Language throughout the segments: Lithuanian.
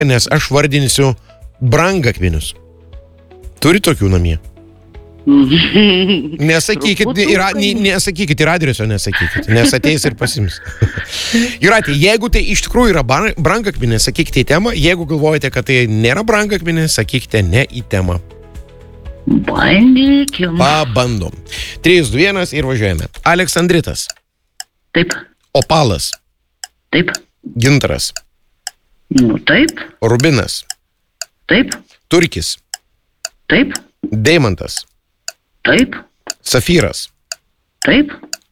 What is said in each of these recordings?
nes aš vardinsiu brangakmenius. Turi tokių namie? Nesakykit ir adreso nesakykit, nes ateis ir pasims. Jūratė, jeigu tai iš tikrųjų yra brangakmenė, sakykite į temą. Jeigu galvojate, kad tai nėra brangakmenė, sakykite ne į temą. Bandykim. Pabandom. 3, 2, 1 ir važiuojame. Aleksandritas. Taip. Opalas. Taip. Gintaras. Taip. Rubinas. Taip. Turkis. Taip. Deimantas. Taip. Safyras. Taip.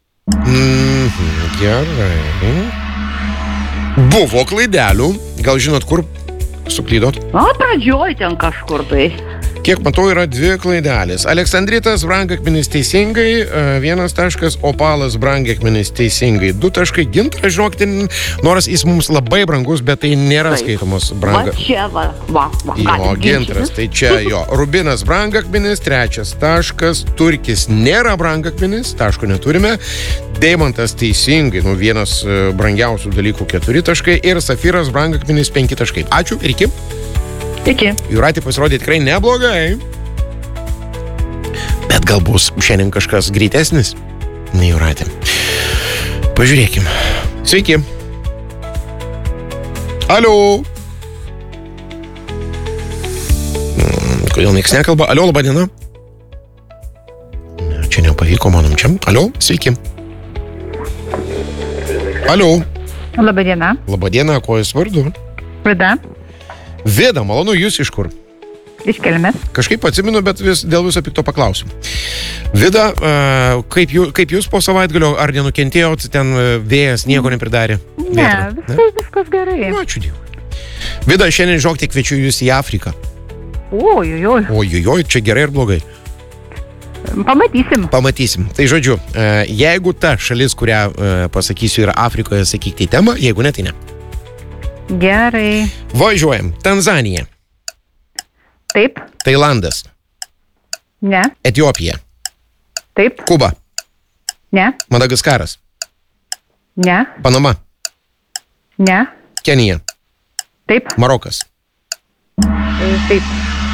Gerai. Buvo klaidelių. Gal žinot, kur suklydot? Pradžioj ten kažkur tai. Kiek matau, yra 2 klaidelės. Aleksandritas, brangakmenis teisingai, 1 taškas, opalas, brangakmenis teisingai, 2 taškai. Gintaras, žinokite, nors jis mums labai brangus, bet tai nėra skaitomos brangakmenis. Va čia, va. Jo, Gintaras, tai čia jo. Rubinas, brangakmenis, 3 taškas, Turkis nėra brangakmenis, taško neturime. Deimantas teisingai, vienas brangiausių dalykų, 4 taškai. Ir Safyras, brangakmenis, 5 taškai. Ačiū ir iki. Iki. Jūratė pasirodė tikrai neblogai. Bet gal bus šiandien kažkas greitesnis? Ne, Jūratė. Pažiūrėkim. Sveiki. Alio. Kodėl nieks nekalba? Alio, laba diena. Čia nepavyko manom čia. Alio, sveiki. Alio. Labą dieną. Labą dieną, ko jūs vardu? Vida. Vida, malonu, jūs iš kur? Iš Kelmės. Kažkaip atsimenu, bet dėl viso pikto paklausiu. Vida, kaip jūs po savaitgalio, ar nenukentėjot, ten vėjas nieko nepridarė? Ne, viskas gerai. Ačiū Dievui. Vida, šiandien žinokite, kviečiu jūs į Afriką. Ojojoj, čia gerai ir blogai? Pamatysim. Tai žodžiu, jeigu ta šalis, kurią pasakysiu, yra Afrikoje, sakykite į temą, jeigu ne, tai ne. Gerai. Važiuojam. Tanzanija. Taip. Tailandas. Ne. Etiopija. Taip. Kuba. Ne. Madagaskaras. Ne. Panama. Ne. Kenija. Taip. Marokas. Taip.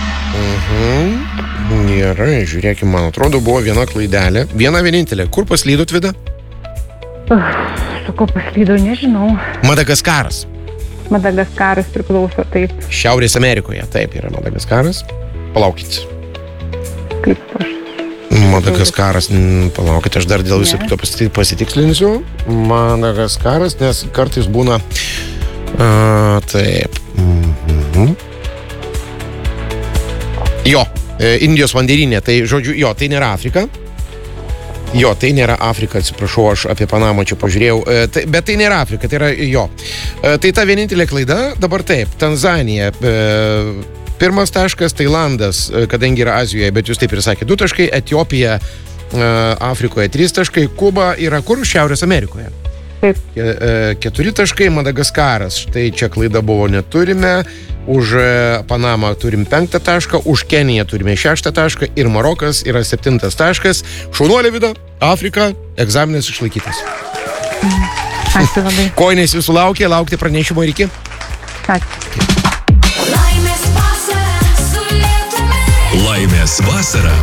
Gerai, žiūrėkime, man atrodo, buvo viena klaidelė. Viena vienintelė. Kur paslydot, Vida? Su ko paslydau, nežinau. Madagaskaras. Madagaskaras priklauso, taip. Šiaurės Amerikoje, taip, yra Madagaskaras. Palaukit. Kaip aš? Madagaskaras, palaukit, aš dar dėl viso kito pasitikslinsiu. Madagaskaras, nes kartais būna... taip. Jo, Indijos vandeninė, tai žodžiu, jo, tai nėra Afrika. Jo, tai nėra Afrika, atsiprašau, aš apie Panamą čia pažiūrėjau, bet tai nėra Afrika, tai yra jo. Tai ta vienintelė klaida, dabar taip, Tanzanija, 1 taškas, Tailandas, kadangi yra Azijoje, bet jūs taip ir sakė, 2 taškai, Etiopija, Afrikoje 3 taškai, Kuba yra kur? Šiaurės Amerikoje. Taip. 4 taškai, Madagaskaras, štai čia klaida buvo, neturime. Už Panamą turim 5 tašką, už Keniją turime 6 tašką ir Marokas yra 7 taškas. Šaunuolė Vida, Afrika, egzaminas išlaikytas. Ačiū labai. Koinės jūsų laukia, laukti pranešimo ir iki. Ačiū. Laimės vasara